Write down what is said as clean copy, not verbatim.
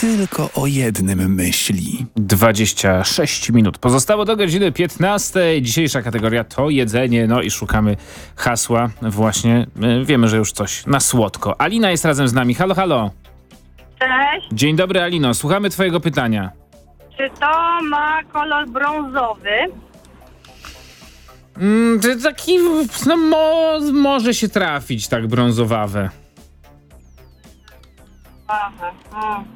tylko o jednym myśli. 26 minut. Pozostało do godziny 15. Dzisiejsza kategoria to jedzenie. No i szukamy hasła właśnie. Wiemy, że już coś na słodko. Alina jest razem z nami. Halo, halo. Cześć. Dzień dobry, Alino. Słuchamy twojego pytania. Czy to ma kolor brązowy? Taki, no może się trafić tak brązowawe. Aha.